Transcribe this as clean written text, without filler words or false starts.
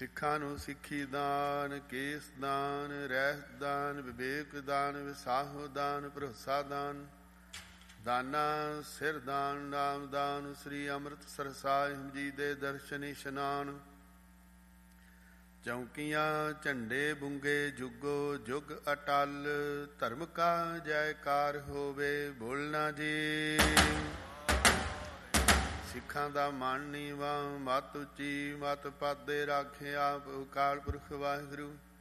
ਸਿੱਖਾਂ ਨੂੰ ਸਿੱਖੀ ਦਾਨ, ਕੇਸ ਦਾਨ, ਰਹਿਤ ਦਾਨ, ਵਿਵੇਕ ਦਾਨ, ਵਿਸਾਹੋ ਦਾਨ, ਭਰੋਸਾ ਦਾਨ, ਦਾਨਾ ਸਿਰ ਦਾਨ, ਨਾਮ ਦਾਨ, ਸ੍ਰੀ ਅੰਮ੍ਰਿਤਸਰ ਸਾਹਿਬ ਜੀ ਦੇ ਦਰਸ਼ਨ ਇਸ਼ਨਾਨ। ਚੌਂਕੀਆਂ ਝੰਡੇ ਬੁੰਗੇ ਜੁਗੋ ਜੁਗ ਅਟਲ, ਧਰਮ ਕਾ ਜੈਕਾਰ ਹੋਵੇ ਬੋਲਣਾ ਜੀ। ਸਿੱਖਾਂ ਦਾ ਮਨ ਨੀਵਾਂ, ਮਤ ਉੱਚੀ, ਮਤ ਪਾਦੇ ਰਾਖੇ ਆਪ ਅਕਾਲ ਪੁਰਖ ਵਾਹਿਗੁਰੂ।